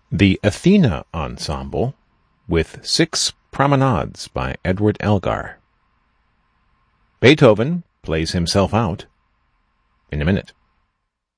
The Athena Ensemble with 6 Promenades by Edward Elgar. Beethoven plays himself out in a minute.